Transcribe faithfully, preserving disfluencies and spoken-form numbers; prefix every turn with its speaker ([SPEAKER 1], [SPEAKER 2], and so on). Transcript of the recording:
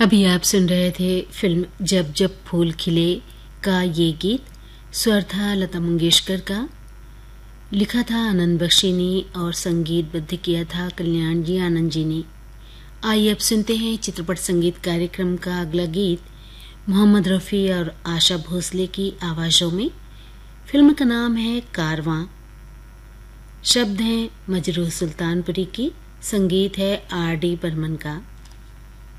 [SPEAKER 1] अभी आप सुन रहे थे फिल्म जब जब फूल खिले का ये गीत। स्वर था लता मंगेशकर का, लिखा था आनंद बख्शी ने और संगीतबद्ध किया था कल्याण जी आनंद जी ने। आइए अब सुनते हैं चित्रपट संगीत कार्यक्रम का अगला गीत मोहम्मद रफ़ी और आशा भोसले की आवाजों में। फिल्म का नाम है कारवां। शब्द हैं मजरूह सुल्तानपुरी की, संगीत है आर डी बर्मन का।